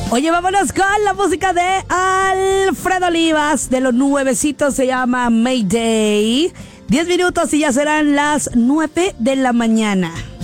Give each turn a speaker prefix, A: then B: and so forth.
A: Oye, vámonos con la música de Alfredo Olivas, de los nuevecitos, se llama Mayday. 10 minutos y ya serán las 9 de la mañana.